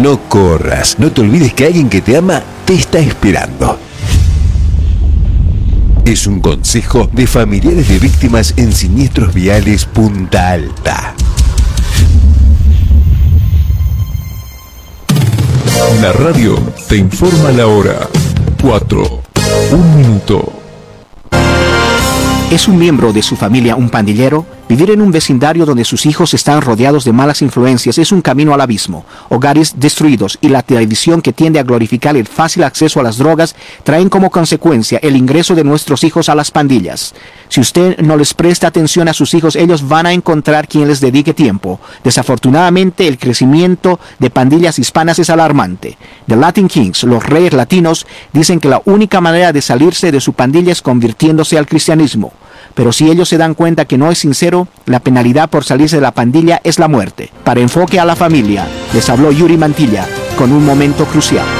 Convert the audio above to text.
No corras, no te olvides que alguien que te ama te está esperando. Es un consejo de familiares de víctimas en Siniestros Viales Punta Alta. La radio te informa la hora. 4, 1 minuto. ¿Es un miembro de su familia un pandillero? Vivir en un vecindario donde sus hijos están rodeados de malas influencias es un camino al abismo. Hogares destruidos y la televisión que tiende a glorificar el fácil acceso a las drogas traen como consecuencia el ingreso de nuestros hijos a las pandillas. Si usted no les presta atención a sus hijos, ellos van a encontrar quien les dedique tiempo. Desafortunadamente, el crecimiento de pandillas hispanas es alarmante. The Latin Kings, los reyes latinos, dicen que la única manera de salirse de su pandilla es convirtiéndose al cristianismo. Pero si ellos se dan cuenta que no es sincero, la penalidad por salirse de la pandilla es la muerte. Para Enfoque a la Familia, les habló Yuri Mantilla con un momento crucial.